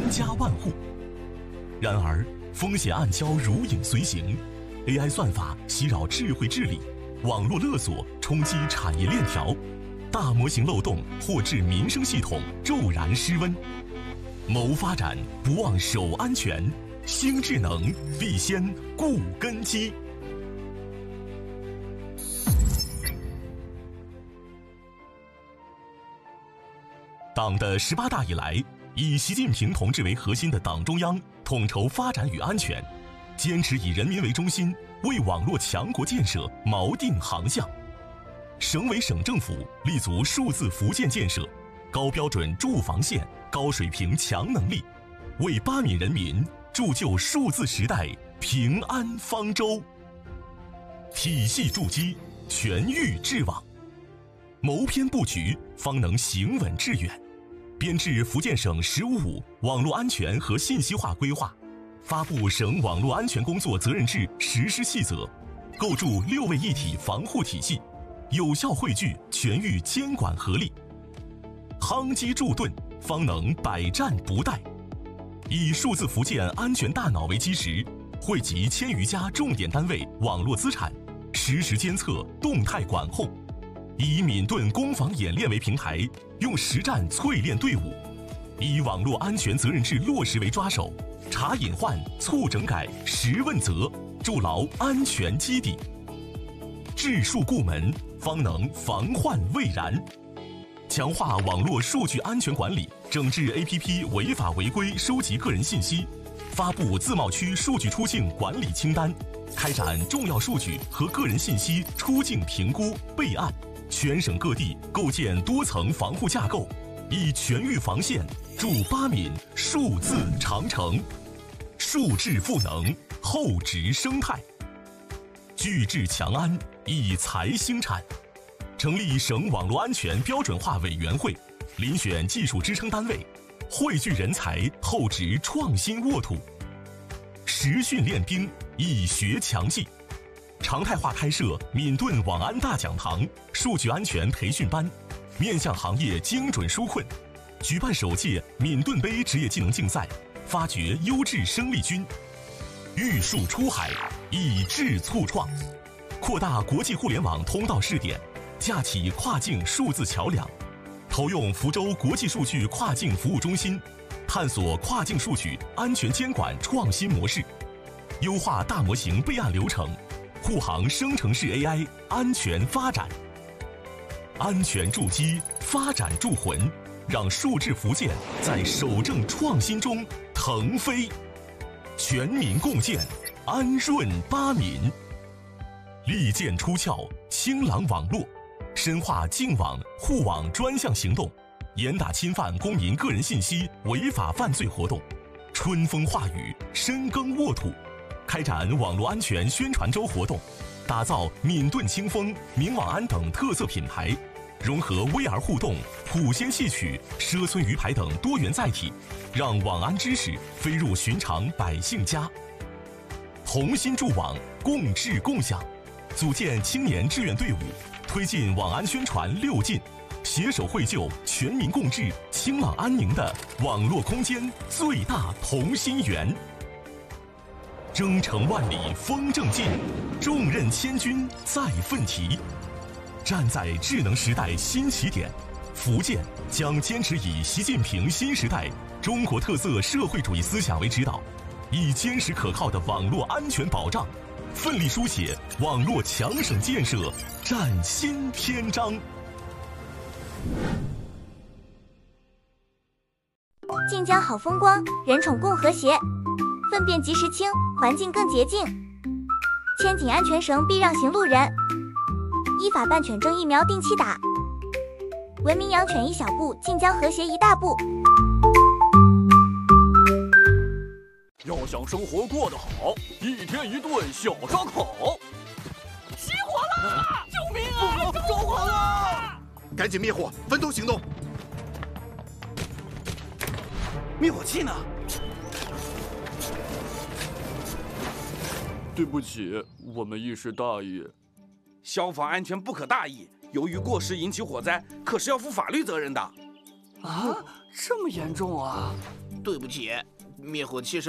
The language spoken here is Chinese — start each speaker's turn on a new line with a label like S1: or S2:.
S1: 家万户。然而，风险暗礁如影随形 ，AI 算法袭扰智慧治理，网络勒索冲击产业链条，大模型漏洞或致民生系统骤然失温。谋发展不忘守安全，兴智能必先固根基。党的18大以来，以习近平同志为核心的党中央统筹发展与安全，坚持以人民为中心，为网络强国建设锚定航向。省委省政府立足数字福建建设，高标准驻防线，高水平强能力，为巴闽人民铸就数字时代平安方舟。体系筑基，全域治网，谋篇布局，方能行稳致远。编制福建省“15+5”网络安全和信息化规划，发布省网络安全工作责任制实施细则，构筑6位一体防护体系，有效汇聚全域监管合力，夯基筑盾，方能百战不殆。以数字福建安全大脑为基石，汇集1000余家重点单位网络资产，实时监测、动态管控。以闽盾攻防演练为平台，用实战淬炼队伍；以网络安全责任制落实为抓手，查隐患、促整改、实问责，筑牢安全基底。治数固门，方能防患未然。强化网络数据安全管理，整治 APP 违法违规收集个人信息，发布自贸区数据出境管理清单，开展重要数据和个人信息出境评估备案。全省各地构建多层防护架构，以全域防线筑巴闽数字长城，数质赋能，厚植生态，聚智强安，以财兴产。成立省网络安全标准化委员会，遴选技术支撑单位，汇聚人才，厚植创新沃土。实训练兵，以学强记。常态化开设闽盾网安大讲堂、数据安全培训班，面向行业精准纾困，举办首届闽盾杯职业技能竞赛，发掘优质生力军。育树出海，以智促创，扩大国际互联网通道试点，架起跨境数字桥梁，投用福州国际数据跨境服务中心，探索跨境数据安全监管创新模式，优化大模型备案流程，护航生成式 AI 安全发展。安全筑基，发展筑魂，让数字福建在守正创新中腾飞。全民共建，安润巴闽。利剑出鞘，清朗网络，深化净网护网专项行动，严打侵犯公民个人信息违法犯罪活动，春风化雨，深耕沃土。开展网络安全宣传周活动，打造闽盾清风、明网安等特色品牌，融合 VR 互动、普仙戏曲、赊村鱼牌等多元载体，让网安知识飞入寻常百姓家。同心筑网，共治共享，组建青年志愿队伍，推进网安宣传6进，携手绘就全民共治、清朗安宁的网络空间最大同心圆。征程万里风正劲，重任千钧再奋蹄。站在智能时代新起点，福建将坚持以习近平新时代中国特色社会主义思想为指导，以坚实可靠的网络安全保障，奋力书写网络强省建设崭新篇章。
S2: 晋江好风光，人宠共和谐，粪便及时清，环境更洁净。牵紧安全绳，避让行路人。依法办犬证疫苗定期打。文明养犬一小步，晋江和谐一大步。
S3: 要想生活过得好，一天一顿小烧烤。
S4: 起火了！救命啊！着火了！
S5: 赶紧灭火，分头行动。
S4: 灭火器呢？
S3: 对不起，我们一时大意。
S6: 消防安全不可大意，由于过失引起火灾，可是要负法律责任的。
S4: 啊，这么严重啊？
S7: 对不起，灭火器是